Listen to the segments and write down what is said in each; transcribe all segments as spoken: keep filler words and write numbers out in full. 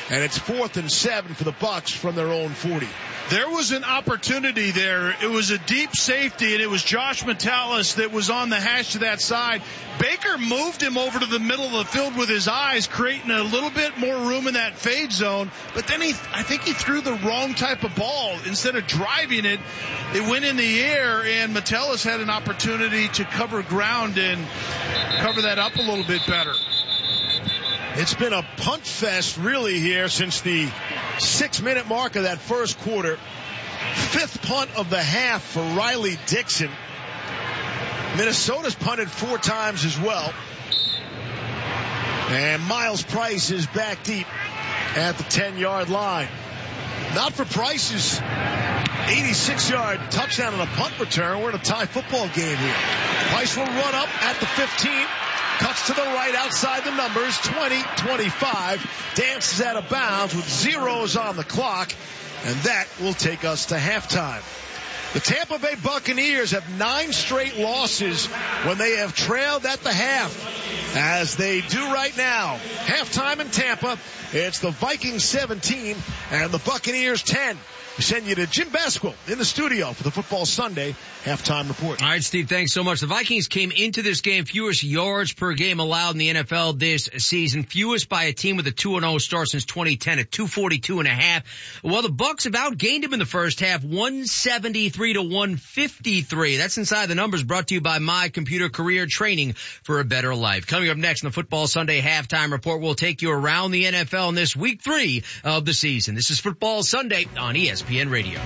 And it's fourth and seven for the Bucs from their own forty. There was an opportunity there. It was a deep safety, and it was Josh Metellus that was on the hash to that side. Baker moved him over to the middle of the field with his eyes, creating a little bit more room in that fade zone. But then he, I think he threw the wrong type of ball. Instead of driving it, it went in the air, and Metellus had an opportunity to cover ground and cover that up a little bit better. It's been a punt fest really here since the six-minute mark of that first quarter. Fifth punt of the half for Riley Dixon. Minnesota's punted four times as well. And Miles Price is back deep at the ten-yard line. Not for Price's eighty-six-yard touchdown on a punt return. We're in a tie football game here. Price will run up at the fifteen. Cuts to the right outside the numbers, twenty, twenty-five, dances out of bounds with zeros on the clock, and that will take us to halftime. The Tampa Bay Buccaneers have nine straight losses when they have trailed at the half, as they do right now. Halftime in Tampa, it's the Vikings seventeen and the Buccaneers ten. We send you to Jim Basquill in the studio for the Football Sunday halftime report. All right, Steve, thanks so much. The Vikings came into this game fewest yards per game allowed in the N F L this season, fewest by a team with a two and oh start since twenty ten at two forty-two and a half. Well, the Bucs have outgained them in the first half, one seventy-three to one fifty-three. That's Inside the Numbers, brought to you by My Computer Career Training for a Better Life. Coming up next in the Football Sunday halftime report, we'll take you around the N F L in this week three of the season. This is Football Sunday on E S P N Radio.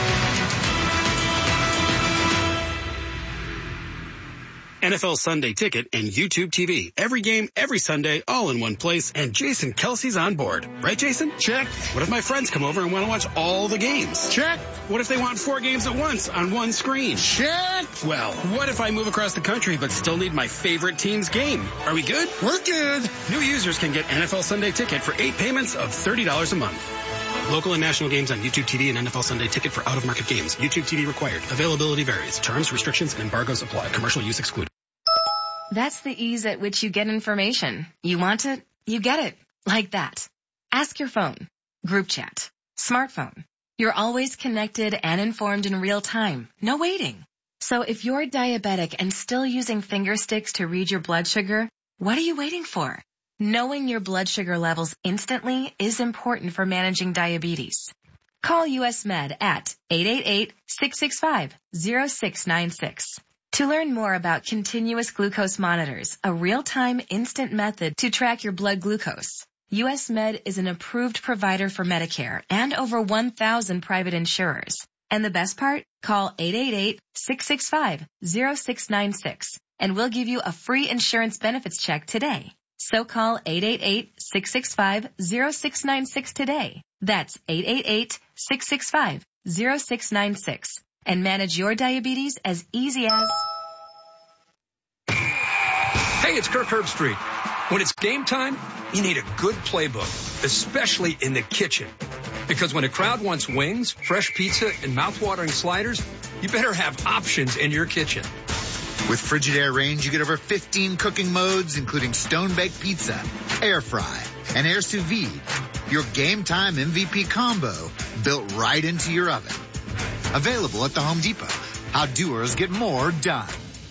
N F L Sunday Ticket and YouTube T V. Every game, every Sunday, all in one place. And Jason Kelsey's on board. Right, Jason? Check. What if my friends come over and want to watch all the games? Check. What if they want four games at once on one screen? Check. Well, what if I move across the country but still need my favorite team's game? Are we good? We're good. New users can get N F L Sunday Ticket for eight payments of thirty dollars a month. Local and national games on YouTube T V and N F L Sunday Ticket for out-of-market games. YouTube T V required. Availability varies. Terms, restrictions, and embargoes apply. Commercial use excluded. That's the ease at which you get information. You want it, you get it. Like that. Ask your phone. Group chat. Smartphone. You're always connected and informed in real time. No waiting. So if you're diabetic and still using finger sticks to read your blood sugar, what are you waiting for? Knowing your blood sugar levels instantly is important for managing diabetes. Call U S Med at eight eight eight, six six five, zero six nine six. To learn more about continuous glucose monitors, a real-time instant method to track your blood glucose. U S Med is an approved provider for Medicare and over one thousand private insurers. And the best part? Call eight eight eight, six six five, zero six nine six and we'll give you a free insurance benefits check today. So call eight eight eight, six six five, zero six nine six today. That's eight eight eight, six six five, zero six nine six. And manage your diabetes as easy as... Hey, it's Kirk Herbstreit. When it's game time, you need a good playbook, especially in the kitchen. Because when a crowd wants wings, fresh pizza, and mouth-watering sliders, you better have options in your kitchen. With Frigidaire Range, you get over fifteen cooking modes, including stone-baked pizza, air fry, and air sous vide. Your game time M V P combo built right into your oven. Available at the Home Depot. How doers get more done.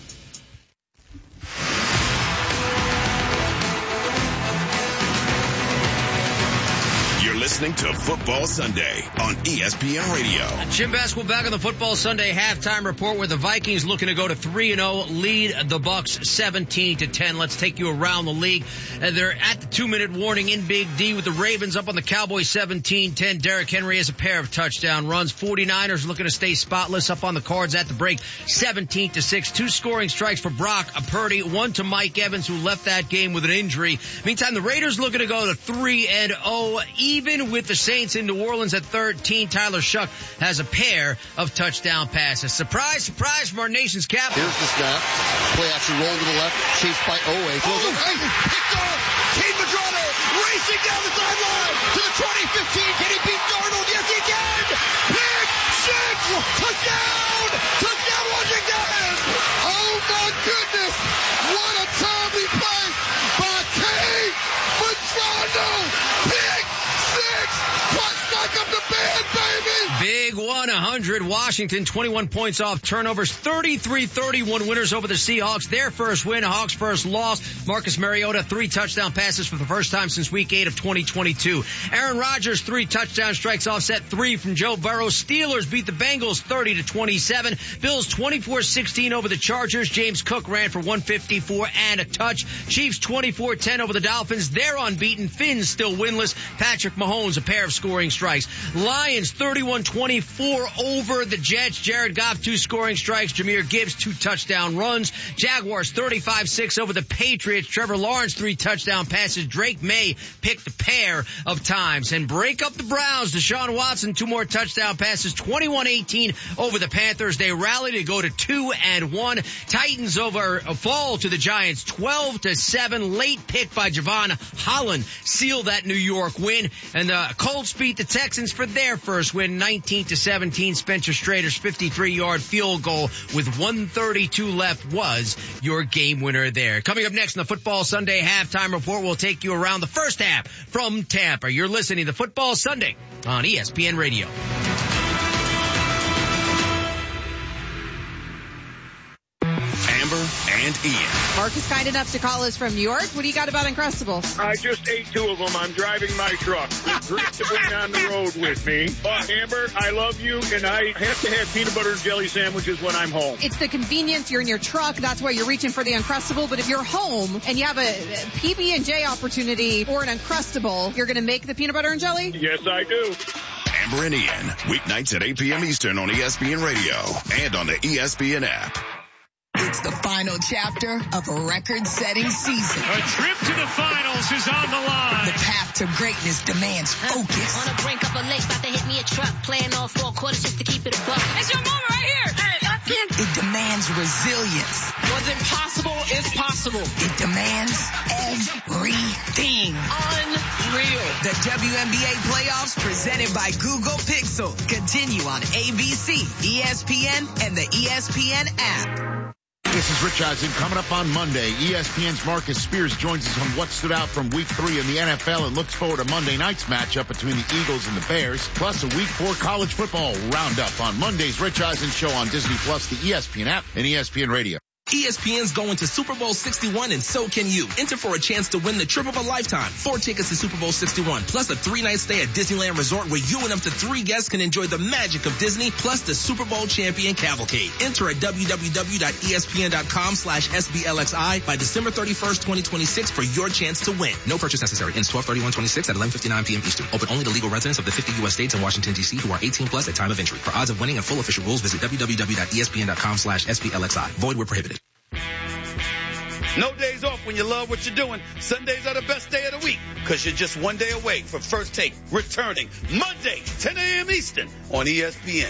Listening to Football Sunday on E S P N Radio. Jim Basquill back on the Football Sunday halftime report, where the Vikings looking to go to three and oh, lead the Bucs seventeen to ten. Let's take you around the league. Uh, they're at the two-minute warning in Big D with the Ravens up on the Cowboys seventeen ten. Derrick Henry has a pair of touchdown runs. forty-niners looking to stay spotless up on the Cards at the break, seventeen to six. Two scoring strikes for Brock Purdy, one to Mike Evans, who left that game with an injury. Meantime, the Raiders looking to go to three and oh, even with the Saints in New Orleans at thirteen. Tyler Shuck has a pair of touchdown passes. Surprise, surprise from our nation's capital. Here's the snap. Play action roll to the left. Chased by Owe. Throws oh, it. Picked off. Cade Madrano racing down the sideline to the twenty fifteen. Can he beat Darnold? Yes, he can. Pick six. Touchdown. Touchdown, Washington. Oh, my goodness. What a timely play by Cade Madrano. Pick six. one hundred. Washington, twenty-one points off turnovers, thirty-three thirty-one winners over the Seahawks. Their first win, Hawks' first loss. Marcus Mariota, three touchdown passes for the first time since week eight of twenty twenty-two. Aaron Rodgers, three touchdown strikes, offset three from Joe Burrow. Steelers beat the Bengals thirty to twenty-seven. Bills twenty-four sixteen over the Chargers. James Cook ran for one fifty-four and a touch. Chiefs twenty-four ten over the Dolphins. They're unbeaten. Finns still winless. Patrick Mahomes, a pair of scoring strikes. Lions thirty-one twenty-four over the Jets. Jared Goff, two scoring strikes. Jahmyr Gibbs, two touchdown runs. Jaguars thirty-five six over the Patriots. Trevor Lawrence, three touchdown passes. Drake May picked a pair of times. And break up the Browns. Deshaun Watson, two more touchdown passes. twenty-one eighteen over the Panthers. They rally to go to two and one. Titans over a fall to the Giants twelve to seven. Late pick by Javon Holland sealed that New York win. And the Colts beat the Texans for their first win, nineteen to seventeen. Spencer Strader's fifty-three yard field goal with one thirty-two left was your game winner there. Coming up next in the Football Sunday halftime report, we'll take you around the first half from Tampa. You're listening to Football Sunday on E S P N Radio. Amber and Ian. Mark is kind enough to call us from New York. What do you got about Uncrustables? I just ate two of them. I'm driving my truck. It's great to bring on the road with me. But Amber, I love you, and I have to have peanut butter and jelly sandwiches when I'm home. It's the convenience. You're in your truck. That's why you're reaching for the Uncrustable. But if you're home and you have a P B and J opportunity or an Uncrustable, you're going to make the peanut butter and jelly? Yes, I do. Amber and Ian, weeknights at eight p.m. Eastern on E S P N Radio and on the E S P N app. It's the final chapter of a record-setting season. A trip to the finals is on the line. The path to greatness demands focus. On the brink of a lake, about to hit me a truck. Playing all four quarters just to keep it a buck. It's your moment right here. Hey, I can't. It demands resilience. What's impossible is possible. It demands everything. Unreal. The W N B A playoffs presented by Google Pixel continue on A B C, E S P N, and the E S P N app. This is Rich Eisen. Coming up on Monday, E S P N's Marcus Spears joins us on what stood out from week three in the N F L and looks forward to Monday night's matchup between the Eagles and the Bears, plus a week four college football roundup on Monday's Rich Eisen show on Disney Plus, the E S P N app, and E S P N Radio. E S P N's going to Super Bowl sixty-one, and so can you. Enter for a chance to win the trip of a lifetime. Four tickets to Super Bowl sixty-one, plus a three-night stay at Disneyland Resort where you and up to three guests can enjoy the magic of Disney, plus the Super Bowl champion cavalcade. Enter at www.espn.com slash SBLXI by December thirty-first, twenty twenty-six for your chance to win. No purchase necessary. Ends twelve thirty-one twenty-six at eleven fifty-nine p.m. Eastern. Open only to legal residents of the fifty U S states and Washington, D C who are eighteen plus at time of entry. For odds of winning and full official rules, visit www.espn.com slash SBLXI. Void where prohibited. No days off when you love what you're doing. Sundays are the best day of the week because you're just one day away from First Take returning Monday, ten a.m. Eastern on E S P N.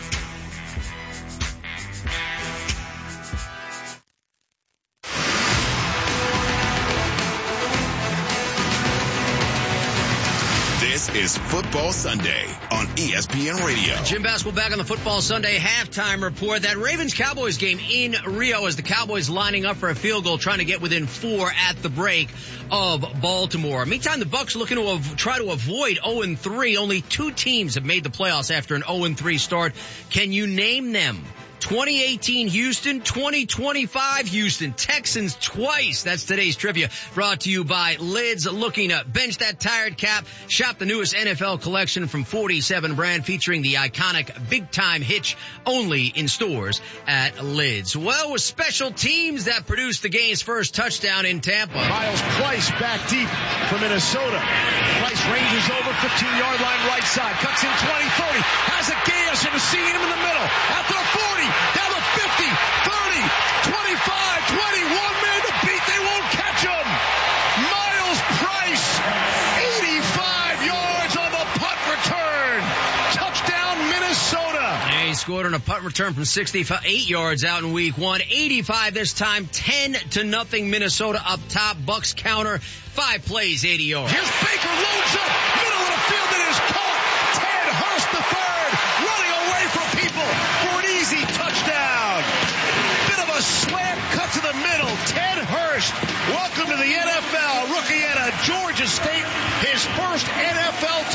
This is Football Sunday on E S P N Radio. Jim Bass will back on the Football Sunday halftime report. That Ravens-Cowboys game in Rio as the Cowboys lining up for a field goal, trying to get within four at the break of Baltimore. Meantime, the Bucs looking to av- try to avoid oh and three. Only two teams have made the playoffs after an oh and three start. Can you name them? twenty eighteen Houston, twenty twenty-five Houston, Texans twice. That's today's trivia brought to you by Lids. Looking to bench that tired cap? Shop the newest N F L collection from forty-seven brand featuring the iconic big time hitch, only in stores at Lids. Well, with special teams that produced the game's first touchdown in Tampa. Miles Price back deep for Minnesota. Price ranges over fifteen yard line right side, cuts in twenty, thirty, has a gas and a seam in the middle. At the forty, down to fifty, thirty, twenty-five, twenty, one man to beat, they won't catch him. Miles Price, eighty-five yards on the punt return. Touchdown Minnesota. And he scored on a punt return from sixty-eight yards out in week one. eighty-five this time, ten to nothing Minnesota up top. Bucks counter, five plays, eighty yards. Here's Baker, loads up, middle of the field, and is caught. Ted Hurst the third, running away from people for an easy touchdown. Bit of a slant cut to the middle. Ted Hurst, welcome to the N F L. Rookie out of Georgia State, his first N F L touchdown.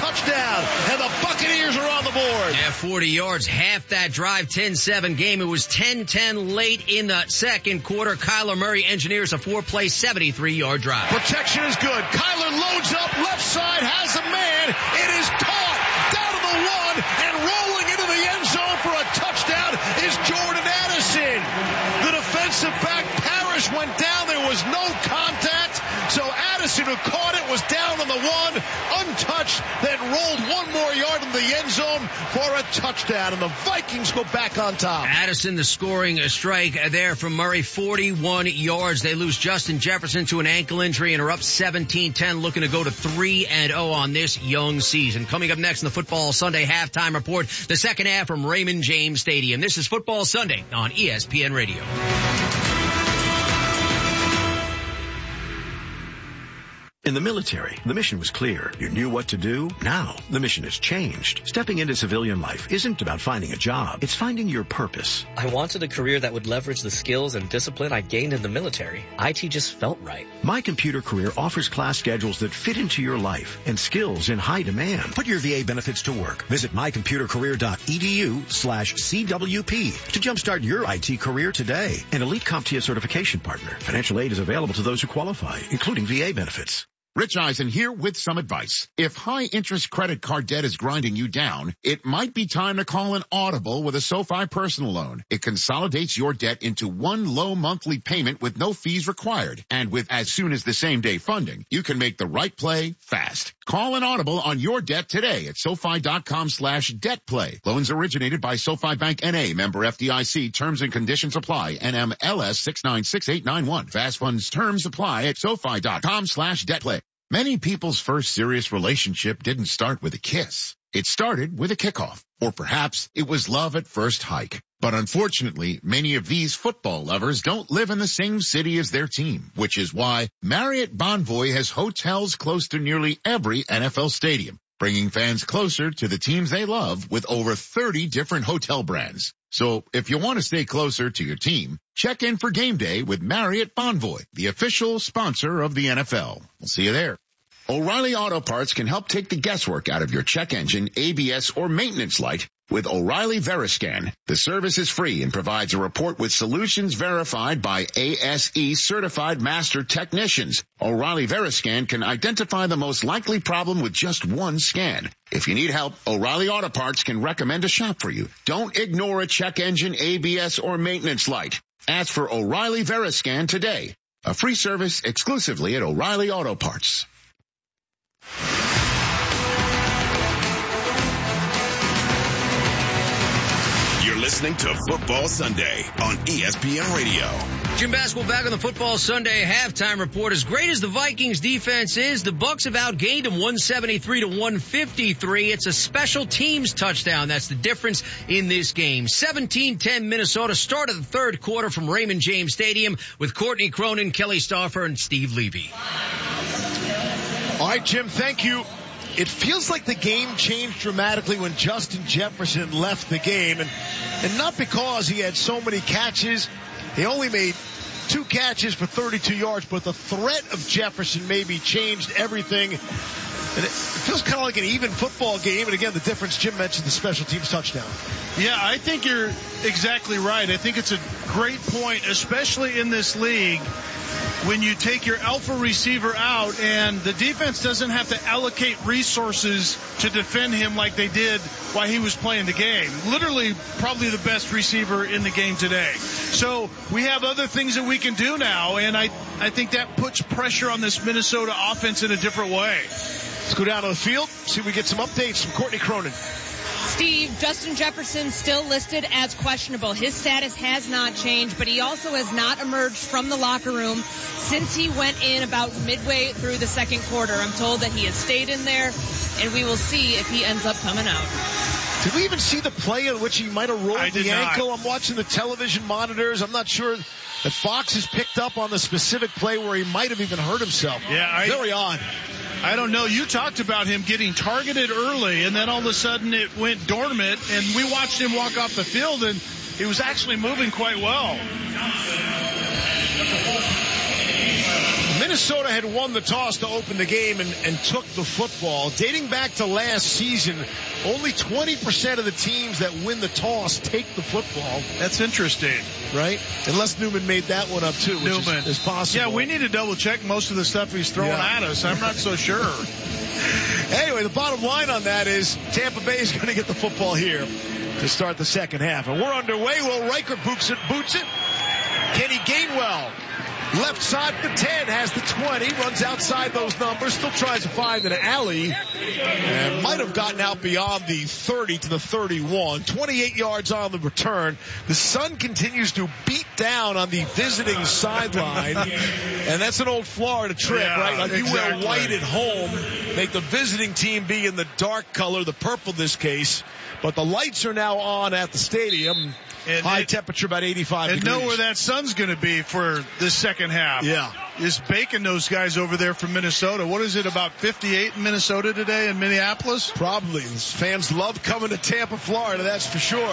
touchdown, and the Buccaneers are on the board. Yeah, forty yards, half that drive, ten seven game. It was ten ten late in the second quarter. Kyler Murray engineers a four-play, seventy-three-yard drive. Protection is good. Kyler loads up, left side, has a man. It is caught down to the one, and rolling into the end zone for a touchdown is Jordan Addison. The defensive back, Parrish, went down. There was no contact. So Addison, who caught it, was down on the one, untouched, then rolled one more yard in the end zone for a touchdown. And the Vikings go back on top. Addison, the scoring strike there from Murray, forty-one yards. They lose Justin Jefferson to an ankle injury and are up seventeen ten, looking to go to three and oh on this young season. Coming up next in the Football Sunday halftime report, the second half from Raymond James Stadium. This is Football Sunday on E S P N Radio. In the military, the mission was clear. You knew what to do. Now, the mission has changed. Stepping into civilian life isn't about finding a job. It's finding your purpose. I wanted a career that would leverage the skills and discipline I gained in the military. I T just felt right. My Computer Career offers class schedules that fit into your life and skills in high demand. Put your V A benefits to work. Visit mycomputercareer.edu slash CWP to jumpstart your I T career today. An Elite CompTIA certification partner. Financial aid is available to those who qualify, including V A benefits. Rich Eisen here with some advice. If high-interest credit card debt is grinding you down, it might be time to call an Audible with a SoFi personal loan. It consolidates your debt into one low monthly payment with no fees required. And with as soon as the same-day funding, you can make the right play fast. Call an Audible on your debt today at SoFi.com slash debt play. Loans originated by SoFi Bank N A, member F D I C. Terms and conditions apply. N M L S six nine six eight nine one. Fast funds terms apply at SoFi.com slash debt play. Many people's first serious relationship didn't start with a kiss. It started with a kickoff. Or perhaps it was love at first hike. But unfortunately, many of these football lovers don't live in the same city as their team, which is why Marriott Bonvoy has hotels close to nearly every N F L stadium, bringing fans closer to the teams they love with over thirty different hotel brands. So if you want to stay closer to your team, check in for game day with Marriott Bonvoy, the official sponsor of the N F L. We'll see you there. O'Reilly Auto Parts can help take the guesswork out of your check engine, A B S, or maintenance light with O'Reilly Veriscan. The service is free and provides a report with solutions verified by A S E certified master technicians. O'Reilly Veriscan can identify the most likely problem with just one scan. If you need help, O'Reilly Auto Parts can recommend a shop for you. Don't ignore a check engine, A B S, or maintenance light. Ask for O'Reilly Veriscan today. A free service exclusively at O'Reilly Auto Parts. You're listening to Football Sunday on E S P N Radio. Jim Basketball back on the Football Sunday halftime report. As great as the Vikings defense is, the Bucs have outgained them one seventy-three to one fifty-three. It's a special teams touchdown. That's the difference in this game. seventeen ten Minnesota. Start of the third quarter from Raymond James Stadium with Courtney Cronin, Kelly Stauffer, and Steve Levy. All right, Jim, thank you. It feels like the game changed dramatically when Justin Jefferson left the game, and, and not because he had so many catches. He only made two catches for thirty-two yards, but the threat of Jefferson maybe changed everything. And it feels kind of like an even football game. And again, the difference, Jim mentioned the special teams touchdown. Yeah, I think you're exactly right. I think it's a great point, especially in this league, when you take your alpha receiver out and the defense doesn't have to allocate resources to defend him like they did while he was playing the game. Literally, probably the best receiver in the game today. So we have other things that we can do now, and I, I think that puts pressure on this Minnesota offense in a different way. Let's go down to the field, see if we get some updates from Courtney Cronin. Steve, Justin Jefferson still listed as questionable. His status has not changed, but he also has not emerged from the locker room since he went in about midway through the second quarter. I'm told that he has stayed in there, and we will see if he ends up coming out. Did we even see the play in which he might have rolled I the did ankle? not. I'm watching the television monitors. I'm not sure that Fox has picked up on the specific play where he might have even hurt himself. Yeah, I, Very odd. I don't know. You talked about him getting targeted early, and then all of a sudden it went dormant, and we watched him walk off the field, and he was actually moving quite well. Minnesota had won the toss to open the game and, and took the football. Dating back to last season, only twenty percent of the teams that win the toss take the football. That's interesting. Right? Unless Newman made that one up too, which Newman. Is, is possible. Yeah, we need to double check most of the stuff he's throwing Yeah. at us. I'm not so sure. Anyway, the bottom line on that is Tampa Bay is going to get the football here to start the second half. And we're underway. Will Riker boots it, boots it. Kenny Gainwell, left side for ten, has the twenty, runs outside those numbers, still tries to find an alley, and might have gotten out beyond the thirty to the thirty-one. twenty-eight yards on the return. The sun continues to beat down on the visiting sideline, and that's an old Florida trick, Yeah, right? Like exactly. you wear white at home, make the visiting team be in the dark color, the purple this case, but the lights are now on at the stadium. And High it, temperature, about eighty-five and degrees. know where that sun's going to be for this second half. Yeah. Is baking those guys over there from Minnesota. What is it, about fifty-eight in Minnesota today in Minneapolis? Probably. Fans love coming to Tampa, Florida, that's for sure.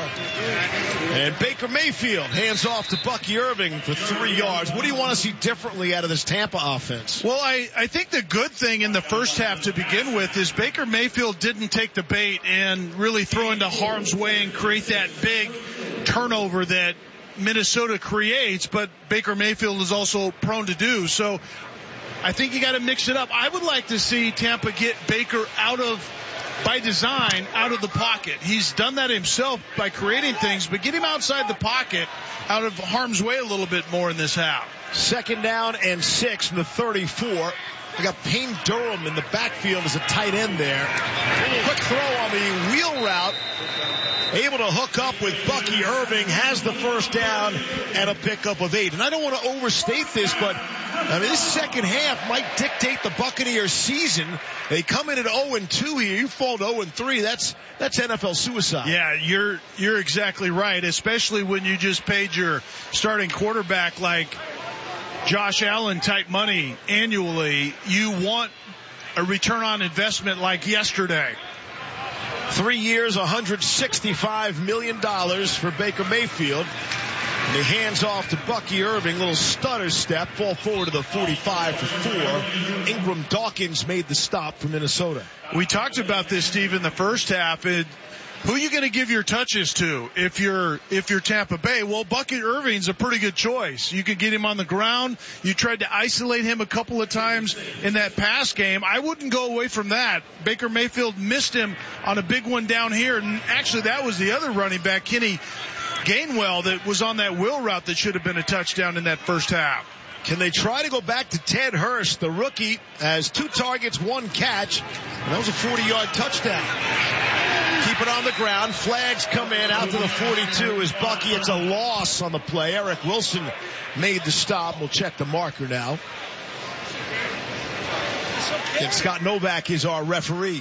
And Baker Mayfield hands off to Bucky Irving for three yards. What do you want to see differently out of this Tampa offense? Well, I, I think the good thing in the first half to begin with is Baker Mayfield didn't take the bait and really throw into harm's way and create that big turnover that Minnesota creates, but Baker Mayfield is also prone to do. So I think you got to mix it up. I would like to see Tampa get Baker out of, by design, out of the pocket. He's done that himself by creating things, but get him outside the pocket, out of harm's way a little bit more in this half. Second down and six from the thirty-four. We got Payne Durham in the backfield as a tight end there. Quick throw on the wheel route. Able to hook up with Bucky Irving, has the first down and a pickup of eight. And I don't want to overstate this, but I mean, this second half might dictate the Buccaneers season. They come in at oh and two here. You fall to oh and three. That's, that's N F L suicide. Yeah, you're, you're exactly right, especially when you just paid your starting quarterback like Josh Allen type money annually. You want a return on investment like yesterday. Three years, one hundred sixty-five million dollars for Baker Mayfield. And he hands off to Bucky Irving, little stutter step, fall forward to the forty-five for four. Ingram Dawkins made the stop for Minnesota. We talked about this, Steve, in the first half. It, who are you going to give your touches to if you're if you're Tampa Bay? Well, Bucky Irving's a pretty good choice. You can get him on the ground. You tried to isolate him a couple of times in that pass game. I wouldn't go away from that. Baker Mayfield missed him on a big one down here. And actually, that was the other running back, Kenny Gainwell, that was on that wheel route that should have been a touchdown in that first half. Can they try to go back to Ted Hurst? The rookie has two targets, one catch, and that was a forty-yard touchdown. Keep it on the ground. Flags come in out to the forty-two as Bucky. It's a loss on the play. Eric Wilson made the stop. We'll check the marker now. And Scott Novak is our referee.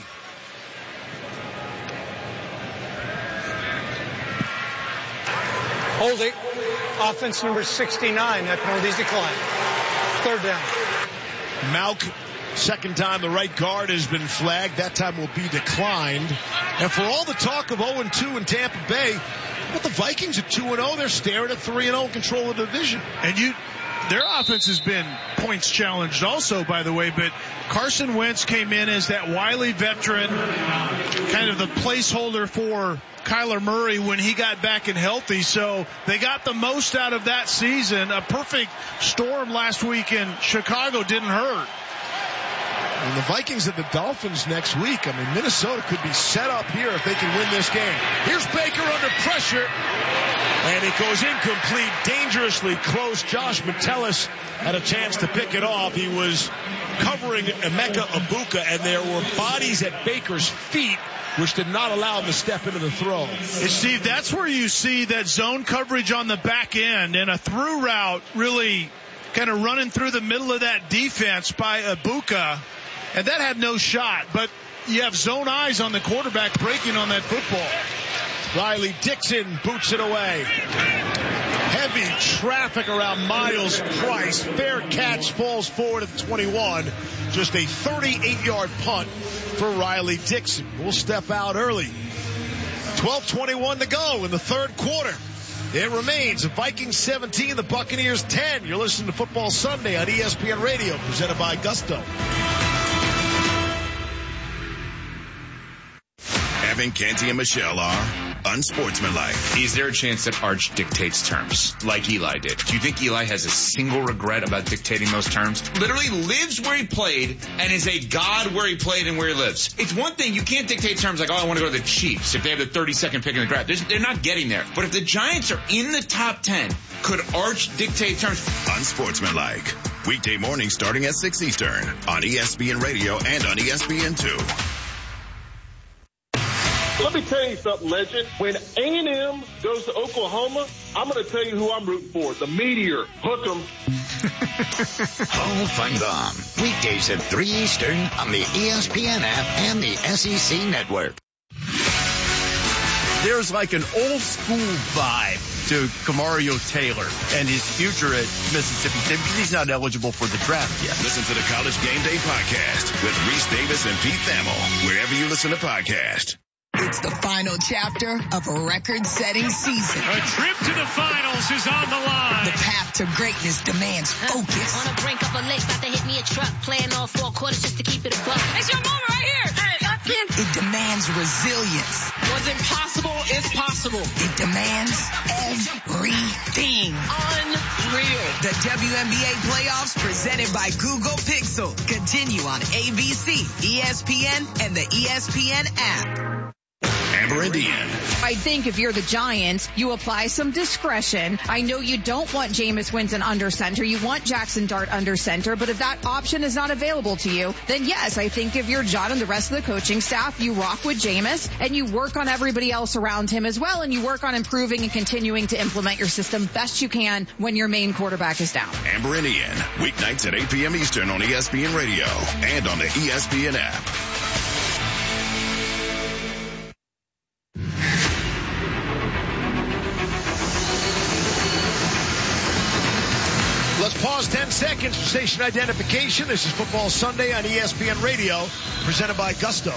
Holding. Offense number sixty-nine. That penalty's declined. Third down. Malk, second time the right guard has been flagged. That time will be declined. And for all the talk of oh and two in Tampa Bay, but the Vikings at two and oh, they're staring at three and oh, control of the division. And you, their offense has been points challenged also, by the way, but Carson Wentz came in as that wily veteran, kind of the placeholder for Kyler Murray when he got back and healthy. So they got the most out of that season. A perfect storm last week in Chicago didn't hurt. And the Vikings at the Dolphins next week. I mean, Minnesota could be set up here if they can win this game. Here's Baker under pressure. And it goes incomplete, dangerously close. Josh Metellus had a chance to pick it off. He was covering Emeka Egbuka, and there were bodies at Baker's feet, which did not allow him to step into the throw. And Steve, that's where you see that zone coverage on the back end and a through route really kind of running through the middle of that defense by Egbuka. And that had no shot, but you have zone eyes on the quarterback breaking on that football. Riley Dixon boots it away. Heavy traffic around Miles Price. Fair catch, falls forward at the twenty-one. Just a thirty-eight-yard punt for Riley Dixon. We'll step out early. twelve twenty-one to go in the third quarter. It remains the Vikings seventeen, the Buccaneers ten. You're listening to Football Sunday on E S P N Radio, presented by Gusto. Evan, Canty, and Michelle are unsportsmanlike. Is there a chance that Arch dictates terms like Eli did? Do you think Eli has a single regret about dictating those terms? Literally lives where he played and is a god where he played and where he lives. It's one thing, you can't dictate terms like, oh, I want to go to the Chiefs if they have the thirty-second pick in the draft. There's, they're not getting there. But if the Giants are in the top ten, could Arch dictate terms? Unsportsmanlike. Weekday morning starting at six Eastern on E S P N Radio and on E S P N two. Let me tell you something, legend. When A and M goes to Oklahoma, I'm going to tell you who I'm rooting for. The Meteor. Hook 'em. Hall Fun Bomb. Weekdays at three Eastern on the E S P N app and the S E C network. There's like an old school vibe to Kamario Taylor and his future at Mississippi State because he's not eligible for the draft yet. Listen to the College Game Day podcast with Reese Davis and Pete Thamel, wherever you listen to podcasts. It's the final chapter of a record-setting season. A trip to the finals is on the line. The path to greatness demands focus. On the brink of a lake, about to hit me a truck. Playing all four quarters just to keep it a buck. It's your moment right here. Hey, I can't. It demands resilience. What's impossible is possible. It demands everything. Unreal. The W N B A playoffs presented by Google Pixel continue on A B C, E S P N, and the E S P N app. Amber and Ian. I think if you're the Giants, you apply some discretion. I know you don't want Jameis Winston under center. You want Jackson Dart under center. But if that option is not available to you, then yes, I think if you're John and the rest of the coaching staff, you rock with Jameis and you work on everybody else around him as well. And you work on improving and continuing to implement your system best you can when your main quarterback is down. Amber and Ian. Weeknights at eight p.m. Eastern on E S P N Radio and on the E S P N app. Let's pause ten seconds for station identification. This is Football Sunday on E S P N Radio, presented by Gusto.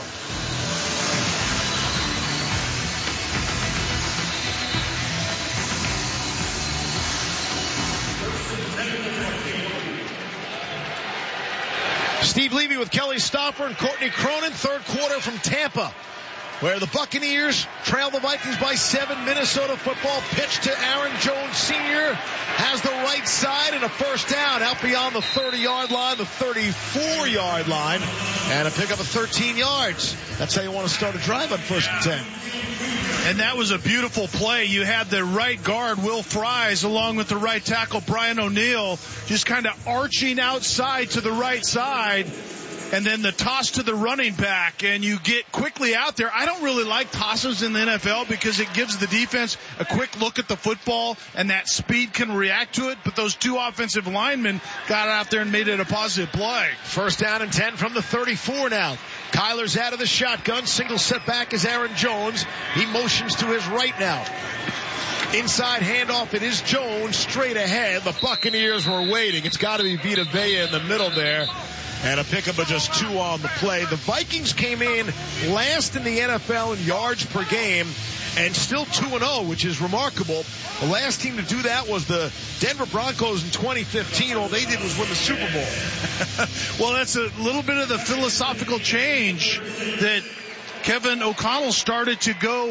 Steve Levy with Kelly Stoffer and Courtney Cronin, third quarter from Tampa, where the Buccaneers trail the Vikings by seven. Minnesota football pitch to Aaron Jones Senior Has the right side and a first down out beyond the thirty-yard line, the thirty-four-yard line, and a pickup of thirteen yards. That's how you want to start a drive on first and ten. And that was a beautiful play. You had the right guard, Will Fries, along with the right tackle, Brian O'Neill, just kind of arching outside to the right side. And then the toss to the running back, and you get quickly out there. I don't really like tosses in the N F L because it gives the defense a quick look at the football, and that speed can react to it. But those two offensive linemen got out there and made it a positive play. First down and ten from the thirty-four now. Kyler's out of the shotgun. Single setback is Aaron Jones. He motions to his right now. Inside handoff, it is Jones straight ahead. The Buccaneers were waiting. It's got to be Vita Vea in the middle there. And a pickup of just two on the play. The Vikings came in last in the N F L in yards per game and still two and oh, which is remarkable. The last team to do that was the Denver Broncos in twenty fifteen. All they did was win the Super Bowl. Well, that's a little bit of the philosophical change that Kevin O'Connell started to go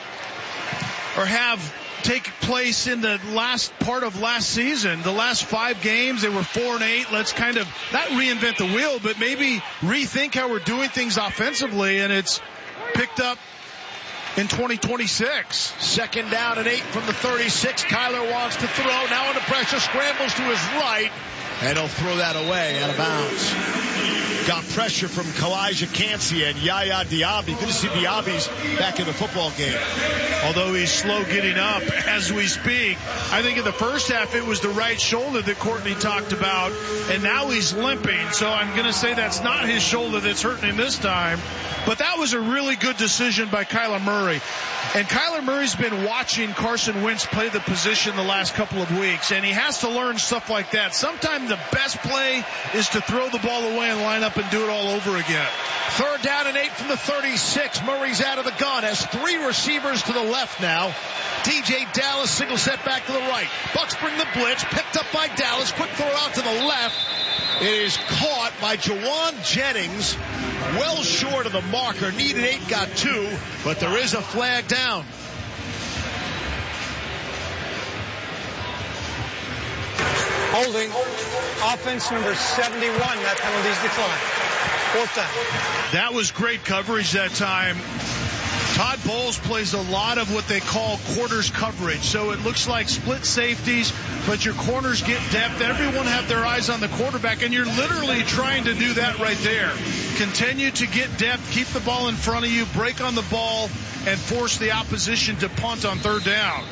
or have take place in the last part of last season. The last five games, they were four and eight. Let's kind of not reinvent the wheel, but maybe rethink how we're doing things offensively, and it's picked up in twenty twenty-six. Second down and eight from the thirty-six. Kyler wants to throw. Now under pressure, scrambles to his right, and he'll throw that away out of bounds. Got pressure from Kalijah Kancey and Yaya Diaby. Good to see Diaby's back in the football game. Although he's slow getting up as we speak. I think in the first half it was the right shoulder that Courtney talked about, and now he's limping. So I'm going to say that's not his shoulder that's hurting him this time. But that was a really good decision by Kyler Murray. And Kyler Murray's been watching Carson Wentz play the position the last couple of weeks, and he has to learn stuff like that. Sometimes the best play is to throw the ball away and line up and do it all over again. Third down and eight from the thirty-six. Murray's out of the gun. Has three receivers to the left now. D J Dallas, single set back to the right. Bucks bring the blitz. Picked up by Dallas. Quick throw out to the left. It is caught by Jawan Jennings. Well short of the marker. Needed eight, got two. But there is a flag down. Holding. Offense number seventy-one. That penalty's declined. Fourth down. That was great coverage that time. Todd Bowles plays a lot of what they call quarters coverage. So it looks like split safeties, but your corners get depth. Everyone have their eyes on the quarterback, and you're literally trying to do that right there. Continue to get depth, keep the ball in front of you, break on the ball, and force the opposition to punt on third down.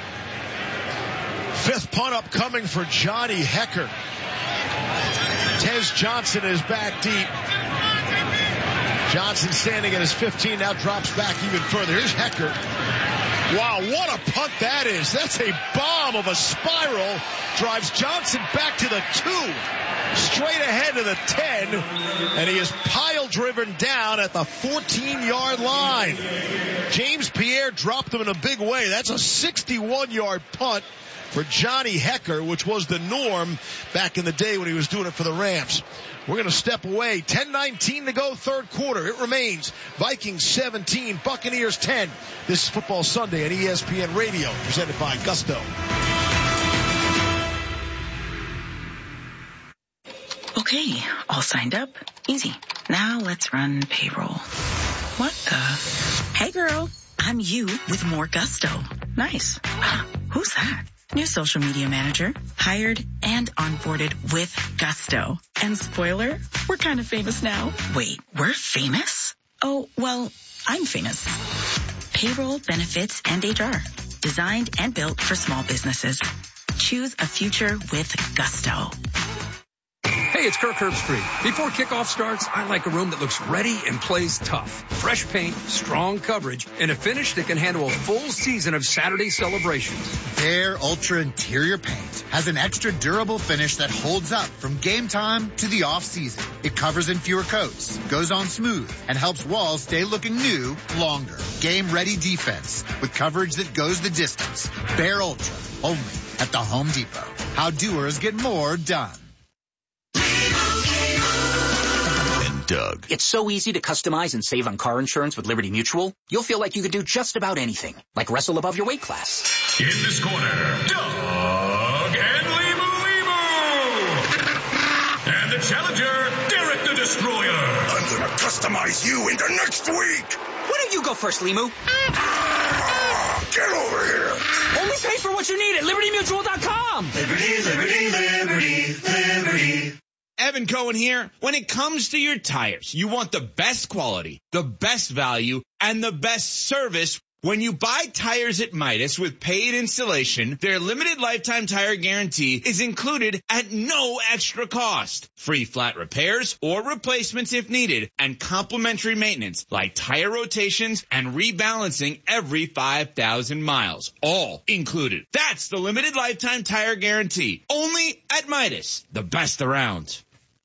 Fifth punt up coming for Johnny Hekker. Tez Johnson is back deep. Johnson standing at his fifteen, now drops back even further. Here's Hekker. Wow, what a punt that is. That's a bomb of a spiral. Drives Johnson back to the two. Straight ahead to the ten. And he is pile driven down at the fourteen-yard line. James Pierre dropped him in a big way. That's a sixty-one-yard punt for Johnny Hekker, which was the norm back in the day when he was doing it for the Rams. We're going to step away. ten nineteen to go, third quarter. It remains Vikings seventeen, Buccaneers ten. This is Football Sunday at E S P N Radio, presented by Gusto. Okay, all signed up. Easy. Now let's run payroll. What the? Hey girl, I'm you with more Gusto. Nice. Who's that? New social media manager, hired and onboarded with Gusto. And spoiler, we're kind of famous now. Wait, we're famous? Oh, well, I'm famous. Payroll, benefits, and H R. Designed and built for small businesses. Choose a future with Gusto. Hey, it's Kirk Herbstreit. Before kickoff starts, I like a room that looks ready and plays tough. Fresh paint, strong coverage, and a finish that can handle a full season of Saturday celebrations. Behr Ultra Interior Paint has an extra durable finish that holds up from game time to the off season. It covers in fewer coats, goes on smooth, and helps walls stay looking new longer. Game ready defense with coverage that goes the distance. Behr Ultra, only at the Home Depot. How doers get more done. Doug. It's so easy to customize and save on car insurance with Liberty Mutual. You'll feel like you could do just about anything, like wrestle above your weight class. In this corner, Doug and Limu Limu. And the challenger, Derek the Destroyer. I'm gonna customize you into next week. Why don't you go first, Limu? Ah, get over here. Only pay for what you need at Liberty Mutual dot com. Liberty, Liberty, Liberty, Liberty. Evan Cohen here. When it comes to your tires, you want the best quality, the best value, and the best service. When you buy tires at Midas with paid installation, their limited lifetime tire guarantee is included at no extra cost. Free flat repairs or replacements if needed, and complimentary maintenance like tire rotations and rebalancing every five thousand miles. All included. That's the limited lifetime tire guarantee. Only at Midas, the best around.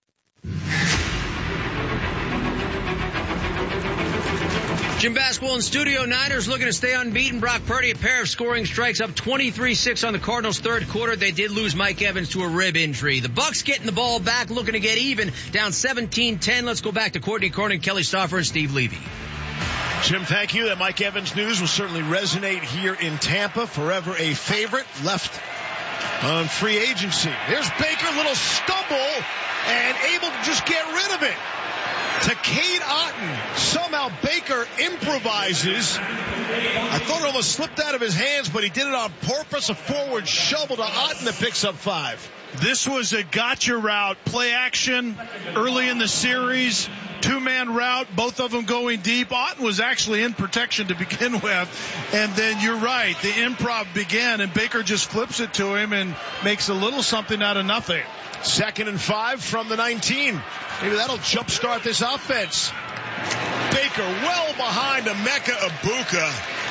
Jim Basketball in studio. Niners looking to stay unbeaten. Brock Purdy, a pair of scoring strikes, up twenty-three six on the Cardinals third quarter. They did lose Mike Evans to a rib injury. The Bucks getting the ball back, looking to get even, down seventeen ten. Let's go back to Courtney Cronin, Kelly Stauffer, and Steve Levy. Jim, thank you. That Mike Evans news will certainly resonate here in Tampa. Forever a favorite, left on free agency. Here's Baker, little stumble, and able to just get rid of it. To Cade Otton. Somehow Baker improvises. I thought it almost slipped out of his hands, but he did it on purpose. A forward shovel to Otton that picks up five. This was a gotcha route, play action early in the series. Two-man route, both of them going deep. Otton was actually in protection to begin with. And then you're right, the improv began, and Baker just flips it to him and makes a little something out of nothing. Second and five from the nineteen. Maybe that'll jumpstart this offense. Baker well behind Emeka Egbuka.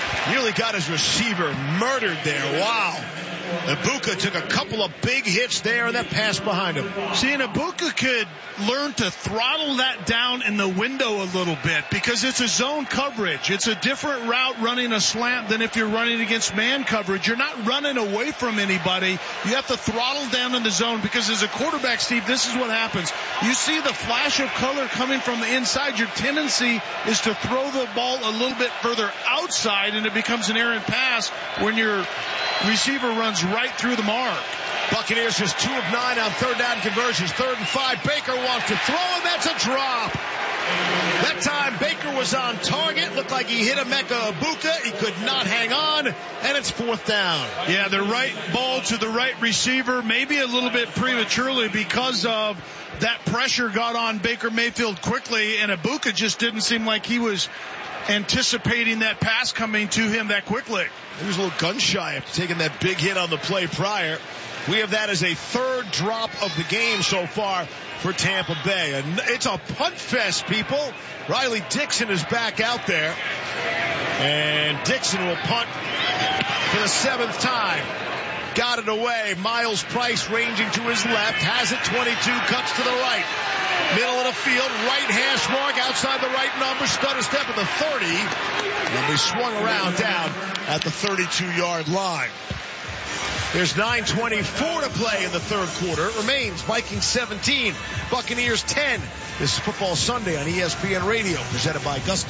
Nearly got his receiver murdered there. Wow. Ibuka took a couple of big hits there, and that pass behind him. See, and Ibuka could learn to throttle that down in the window a little bit because it's a zone coverage. It's a different route running a slant than if you're running against man coverage. You're not running away from anybody. You have to throttle down in the zone because as a quarterback, Steve, this is what happens. You see the flash of color coming from the inside. Your tendency is to throw the ball a little bit further outside, and it becomes an errant pass when your receiver runs right through the mark. Buccaneers just two of nine on third down conversions. Third and five. Baker wants to throw, and that's a drop. That time Baker was on target. Looked like he hit Emeka Ibuka. He could not hang on, and it's fourth down. Yeah, the right ball to the right receiver, maybe a little bit prematurely because of that pressure got on Baker Mayfield quickly, and Ibuka just didn't seem like he was anticipating that pass coming to him that quickly. He was a little gun shy after taking that big hit on the play prior. We have that as a third drop of the game so far for Tampa Bay. And it's a punt fest, people. Riley Dixon is back out there. And Dixon will punt for the seventh time. Got it away. Miles Price ranging to his left. Has it twenty-two. Cuts to the right. Middle of the field. Right hash mark outside the right number. Stutter step at the thirty. And they swung around down at the thirty-two-yard line. There's nine twenty-four to play in the third quarter. It remains Vikings seventeen, Buccaneers ten. This is Football Sunday on E S P N Radio, presented by Gusto.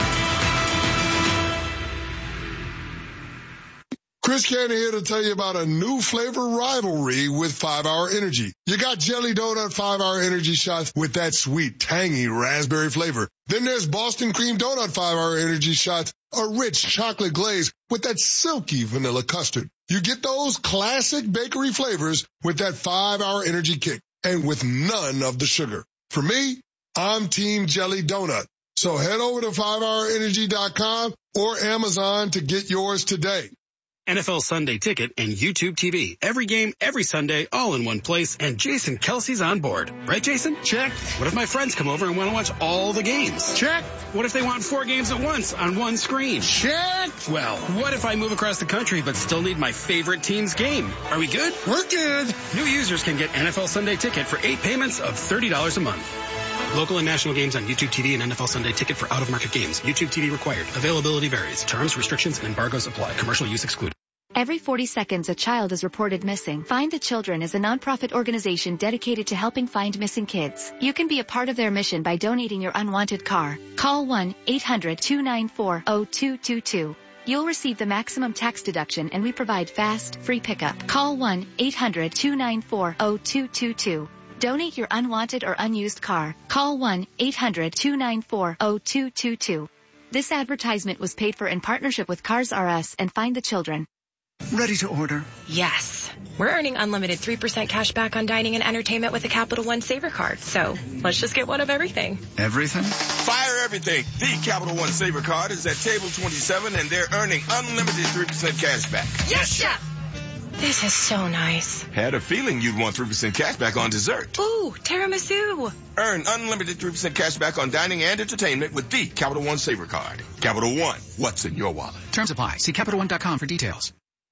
Chris Cannon here to tell you about a new flavor rivalry with five hour Energy. You got Jelly Donut five hour Energy shots with that sweet, tangy raspberry flavor. Then there's Boston Cream Donut five hour Energy shots, a rich chocolate glaze with that silky vanilla custard. You get those classic bakery flavors with that five hour Energy kick and with none of the sugar. For me, I'm Team Jelly Donut. So head over to five hour energy dot com or Amazon to get yours today. N F L Sunday Ticket and YouTube T V. Every game, every Sunday, all in one place, and Jason Kelsey's on board. Right, Jason? Check. What if my friends come over and want to watch all the games? Check. What if they want four games at once on one screen? Check. Well, what if I move across the country but still need my favorite team's game? Are we good? We're good. New users can get N F L Sunday Ticket for eight payments of thirty dollars a month. Local and national games on YouTube T V and N F L Sunday Ticket for out-of-market games. YouTube T V required. Availability varies. Terms, restrictions, and embargoes apply. Commercial use excluded. Every forty seconds, a child is reported missing. Find the Children is a nonprofit organization dedicated to helping find missing kids. You can be a part of their mission by donating your unwanted car. Call one eight hundred two nine four zero two two two. You'll receive the maximum tax deduction, and we provide fast, free pickup. Call one eight hundred two nine four zero two two two. Donate your unwanted or unused car. Call one eight hundred two nine four zero two two two. This advertisement was paid for in partnership with Cars R Us and Find the Children. Ready to order? Yes. We're earning unlimited three percent cash back on dining and entertainment with the Capital One Saver Card. So let's just get one of everything. Everything? Fire everything. The Capital One Saver Card is at table twenty-seven, and they're earning unlimited three percent cash back. Yes, Chef! This is so nice. Had a feeling you'd want three percent cash back on dessert. Ooh, tiramisu. Earn unlimited three percent cash back on dining and entertainment with the Capital One Saver Card. Capital One, what's in your wallet? Terms apply. See Capital One dot com for details.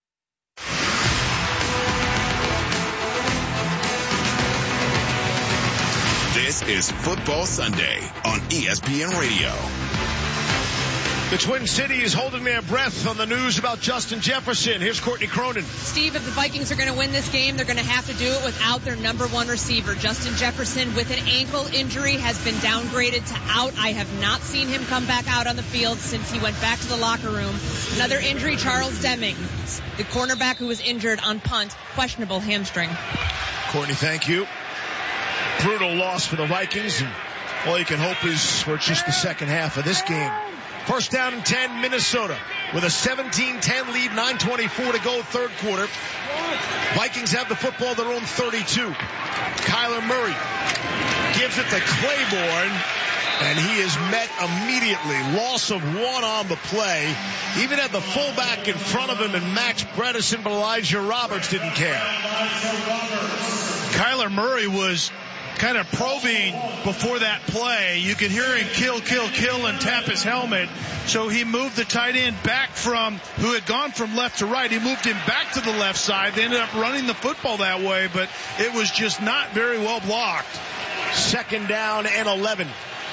This is Football Sunday on E S P N Radio. The Twin Cities holding their breath on the news about Justin Jefferson. Here's Courtney Cronin. Steve, if the Vikings are going to win this game, they're going to have to do it without their number one receiver. Justin Jefferson, with an ankle injury, has been downgraded to out. I have not seen him come back out on the field since he went back to the locker room. Another injury, Charles Deming, the cornerback who was injured on punt, questionable hamstring. Courtney, thank you. Brutal loss for the Vikings, and all you can hope is for just the second half of this game. First down and ten, Minnesota with a seventeen ten lead, nine twenty-four to go, third quarter. Vikings have the football at their own thirty-two. Kyler Murray gives it to Claiborne, and he is met immediately. Loss of one on the play. Even had the fullback in front of him and Max Bredesen, but Elijah Roberts didn't care. Kyler Murray was kind of probing before that play. You could hear him kill, kill, kill and tap his helmet. So he moved the tight end back from, who had gone from left to right. He moved him back to the left side. They ended up running the football that way, but it was just not very well blocked. Second down and eleven.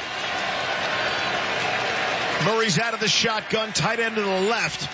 Murray's out of the shotgun, tight end to the left.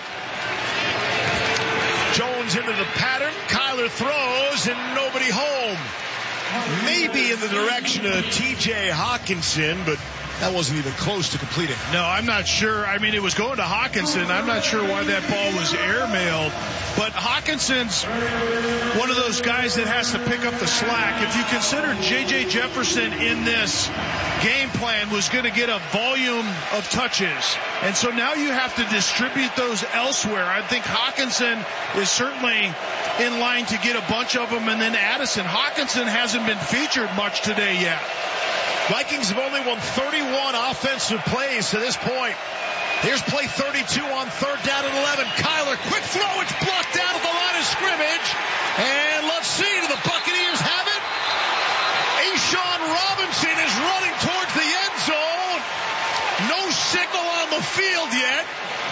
Jones into the pattern. Kyler throws and nobody home. Maybe in the direction of T J Hawkinson, but that wasn't even close to completing. No, I'm not sure. I mean, it was going to Hawkinson. I'm not sure why that ball was airmailed. But Hawkinson's one of those guys that has to pick up the slack. If you consider J J Jefferson in this game plan was going to get a volume of touches, and so now you have to distribute those elsewhere. I think Hawkinson is certainly in line to get a bunch of them, and then Addison. Hawkinson hasn't been featured much today yet. Vikings have only won thirty-one offensive plays to this point. Here's play thirty-two on third down and eleven. Kyler, quick throw. It's blocked out at the line of scrimmage. And let's see, do the Buccaneers have it? A'Shawn Robinson is running towards the end zone. No signal on the field yet.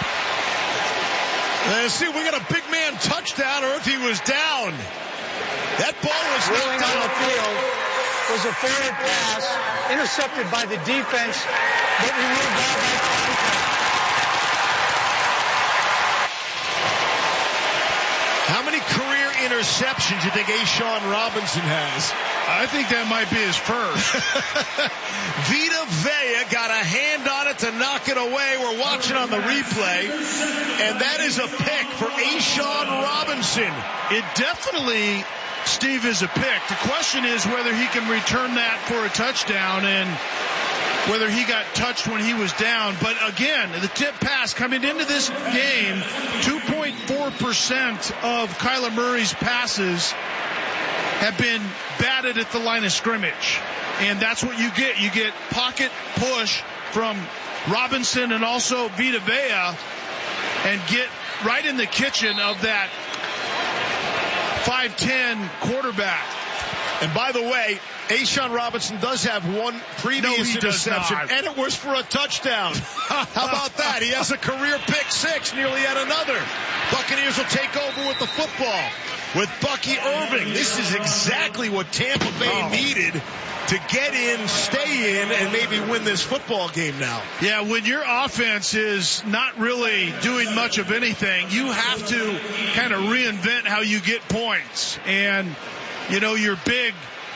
Let's see if we got a big man touchdown or if he was down. That ball was rolling knocked on the out. field. Was a forward pass, intercepted by the defense, but removed by contact. How many career interceptions do you think A'Shawn Robinson has? I think that might be his first. Vita Vea got a hand on it to knock it away. We're watching on the replay, and that is a pick for A'Shawn Robinson. It definitely, Steve, is a pick. The question is whether he can return that for a touchdown and whether he got touched when he was down. But again, the tip pass coming into this game, two point four percent of Kyler Murray's passes have been batted at the line of scrimmage. And that's what you get. You get pocket push from Robinson and also Vita Vea and get right in the kitchen of that five ten quarterback. And by the way, A'Shawn Robinson does have one previous no, interception, and it was for a touchdown. How about that? He has a career pick six, nearly yet another. Buccaneers will take over with the football with Bucky Irving. This is exactly what Tampa Bay oh. needed to get in, stay in, and maybe win this football game now. Yeah, when your offense is not really doing much of anything, you have to kind of reinvent how you get points. And, you know, your big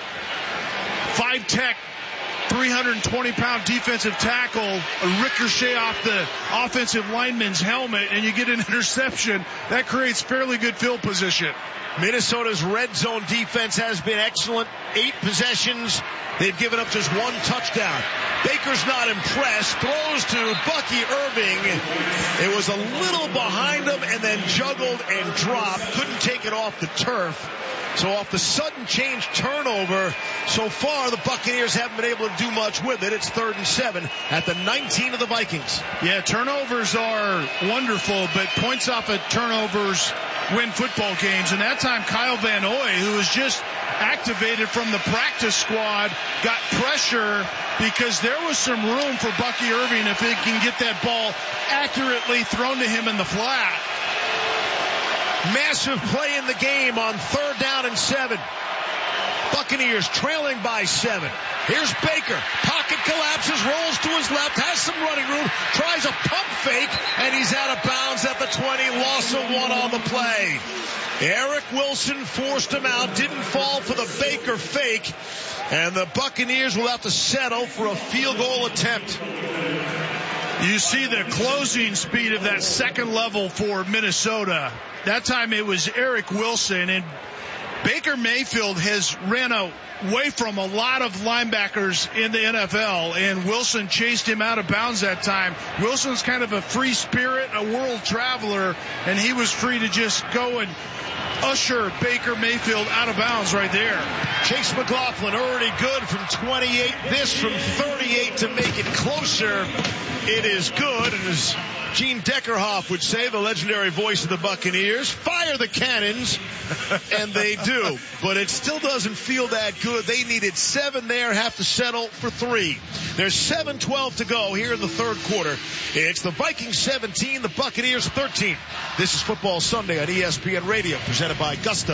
five-tech, three hundred twenty pound defensive tackle, a ricochet off the offensive lineman's helmet, and you get an interception. That creates fairly good field position. Minnesota's red zone defense has been excellent. Eight possessions. They've given up just one touchdown. Baker's not impressed. Throws to Bucky Irving. It was a little behind him and then juggled and dropped. Couldn't take it off the turf. So off the sudden change turnover, so far the Buccaneers haven't been able to do much with it. It's third and seven at the nineteen of the Vikings. Yeah, turnovers are wonderful, but points off of turnovers win football games. And that time Kyle Van Noy, who was just activated from the practice squad, got pressure because there was some room for Bucky Irving if he can get that ball accurately thrown to him in the flat. Massive play in the game on third down and seven. Buccaneers trailing by seven. Here's Baker. Pocket collapses, rolls to his left, has some running room, tries a pump fake, and he's out of bounds at the twenty. Loss of one on the play. Eric Wilson forced him out, didn't fall for the Baker fake, and the Buccaneers will have to settle for a field goal attempt. You see the closing speed of that second level for Minnesota. That time it was Eric Wilson, and Baker Mayfield has ran away from a lot of linebackers in the N F L, and Wilson chased him out of bounds that time. Wilson's kind of a free spirit, a world traveler, and he was free to just go and usher Baker Mayfield out of bounds right there. Chase McLaughlin already good from twenty-eight. This from thirty-eight to make it closer. It is good, and as Gene Deckerhoff would say, the legendary voice of the Buccaneers, fire the cannons, and they do. But it still doesn't feel that good. good. They needed seven there, have to settle for three. There's seven twelve to go here in the third quarter. It's the Vikings seventeen, the Buccaneers thirteen. This is Football Sunday on E S P N Radio, presented by Gusto.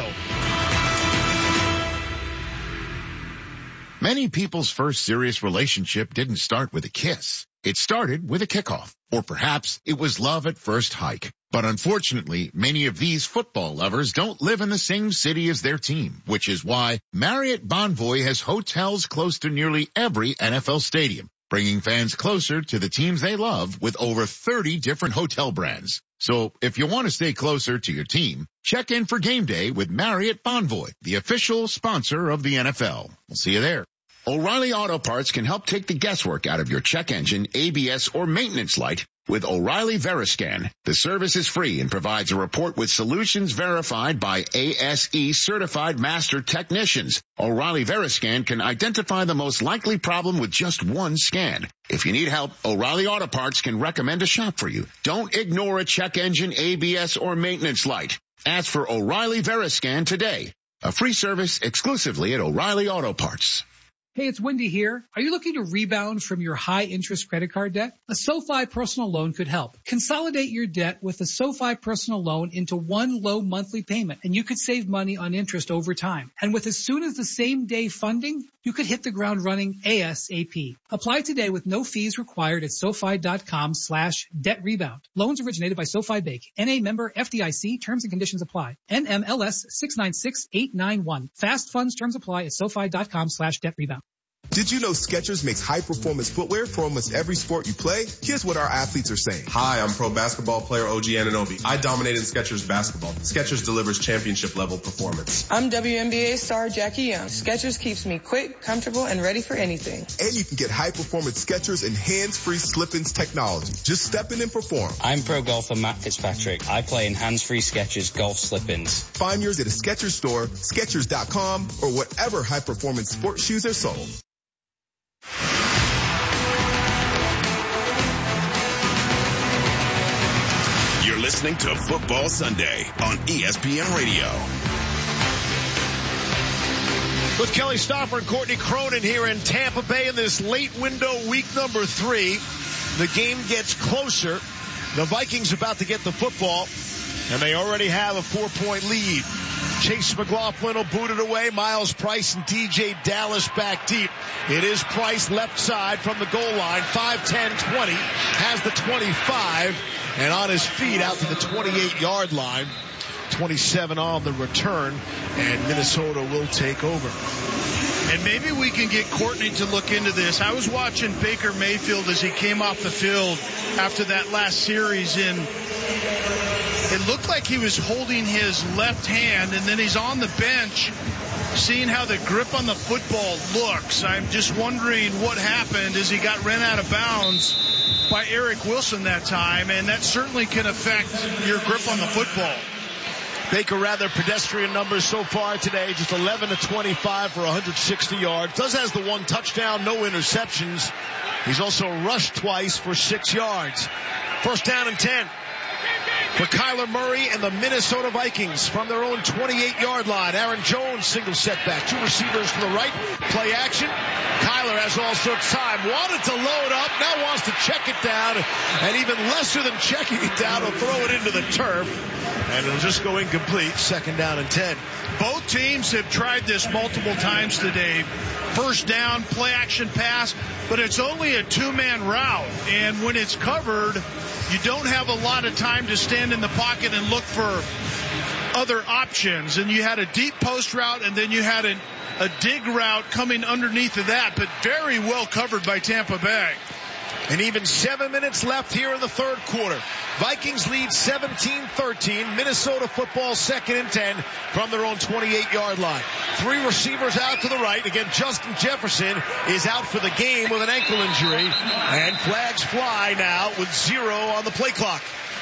Many people's first serious relationship didn't start with a kiss. It started with a kickoff. Or perhaps it was love at first hike. But unfortunately, many of these football lovers don't live in the same city as their team, which is why Marriott Bonvoy has hotels close to nearly every N F L stadium, bringing fans closer to the teams they love with over thirty different hotel brands. So if you want to stay closer to your team, check in for game day with Marriott Bonvoy, the official sponsor of the N F L. We'll see you there. O'Reilly Auto Parts can help take the guesswork out of your check engine, A B S, or maintenance light with O'Reilly Veriscan. The service is free and provides a report with solutions verified by A S E certified master technicians. O'Reilly Veriscan can identify the most likely problem with just one scan. If you need help, O'Reilly Auto Parts can recommend a shop for you. Don't ignore a check engine, A B S, or maintenance light. Ask for O'Reilly Veriscan today. A free service exclusively at O'Reilly Auto Parts. Hey, it's Wendy here. Are you looking to rebound from your high-interest credit card debt? A SoFi personal loan could help. Consolidate your debt with a SoFi personal loan into one low monthly payment, and you could save money on interest over time. And with as soon as the same day funding, you could hit the ground running ASAP. Apply today with no fees required at SoFi.com slash debt rebound. Loans originated by SoFi Bank. N A member F D I C. Terms and conditions apply. N M L S six nine six eight nine one. Fast funds terms apply at SoFi.com slash debt rebound. Did you know Skechers makes high-performance footwear for almost every sport you play? Here's what our athletes are saying. Hi, I'm pro basketball player O G Anunoby. I dominated Skechers basketball. Skechers delivers championship-level performance. I'm W N B A star Jackie Young. Skechers keeps me quick, comfortable, and ready for anything. And you can get high-performance Skechers and hands-free slip-ins technology. Just step in and perform. I'm pro golfer Matt Fitzpatrick. I play in hands-free Skechers golf slip-ins. Find yours at a Skechers store, Skechers dot com, or whatever high-performance sports shoes are sold. You're listening to Football Sunday on E S P N Radio. With Kelly Stoffer and Courtney Cronin here in Tampa Bay in this late window, week number three. The game gets closer. The Vikings about to get the football, and they already have a four-point lead. Chase McLaughlin will boot it away. Miles Price and D J Dallas back deep. It is Price left side from the goal line. five ten twenty. Has the twenty-five. And on his feet out to the twenty-eight yard line. twenty-seven on the return. And Minnesota will take over. And maybe we can get Courtney to look into this. I was watching Baker Mayfield as he came off the field after that last series, and it looked like he was holding his left hand, and then he's on the bench seeing how the grip on the football looks. I'm just wondering what happened as he got ran out of bounds by Eric Wilson that time, and that certainly can affect your grip on the football. Baker rather pedestrian numbers so far today, just eleven to twenty-five for one hundred sixty yards. Does has the one touchdown, no interceptions. He's also rushed twice for six yards. First down and ten for Kyler Murray and the Minnesota Vikings from their own twenty-eight yard line. Aaron Jones, single setback. Two receivers to the right. Play action. Kyler has all sorts of time. Wanted to load up. Now wants to check it down. And even lesser than checking it down, he'll throw it into the turf. And it'll just go incomplete. Second down and ten. Both teams have tried this multiple times today. First down, play action pass, but it's only a two-man route. And when it's covered, you don't have a lot of time to stand in the pocket and look for other options. And you had a deep post route, and then you had a, a dig route coming underneath of that, but very well covered by Tampa Bay. And even seven minutes left here in the third quarter. Vikings lead seventeen thirteen. Minnesota football second and ten from their own twenty-eight yard line. Three receivers out to the right. Again, Justin Jefferson is out for the game with an ankle injury. And flags fly now with zero on the play clock.